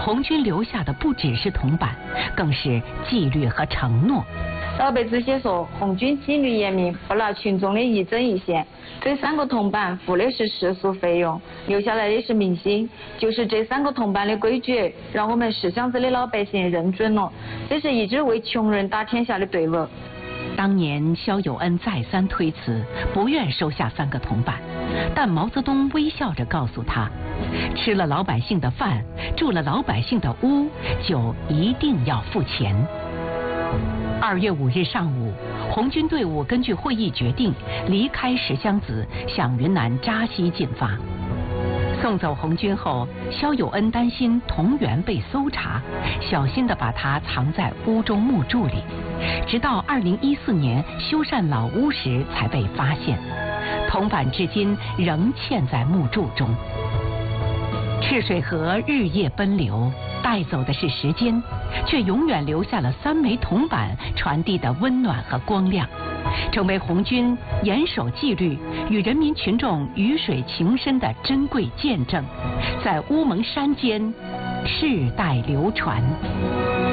红军留下的不只是铜板，更是纪律和承诺。 老辈子写说，红军纪律严明，不拿群众的一针一线。这3个铜板付的是世俗费用，留下来的是民心。就是这3个铜板的规矩，让我们市巷子的老百姓认准了，这是一支为穷人打天下的队伍。 当年萧友恩再三推辞，不愿收下3个铜板，但毛泽东微笑着告诉他，吃了老百姓的饭，住了老百姓的屋，就一定要付钱。2月5日上午，红军队伍根据会议决定离开石箱子，向云南扎西进发。送走红军后，萧友恩担心铜元被搜查，小心地把它藏在屋中木柱里，直到2014年修缮老屋时才被发现。铜板至今仍嵌在木柱中。赤水河日夜奔流，带走的是时间，却永远留下了3枚铜板传递的温暖和光亮，成为红军严守纪律与人民群众鱼水情深的珍贵见证，在乌蒙山间世代流传。